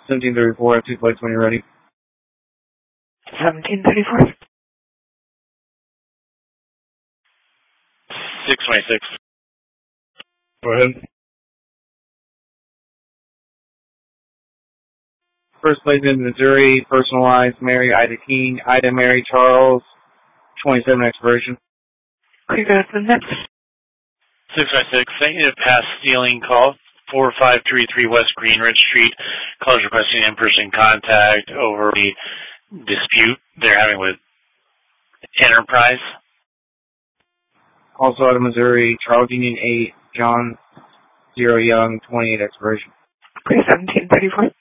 1734, have 2 plates when you're ready. 1734. 626. Go ahead. First place in Missouri, personalized, Mary Ida King, Ida Mary Charles, 27 expiration. Okay, go to the next. 656, negative pass stealing call, 4533 West Greenridge Street. Calls requesting in-person contact over the dispute they're having with Enterprise. Also out of Missouri, Charles Union 8, John 0 Young, 28 expiration. Okay, 1734.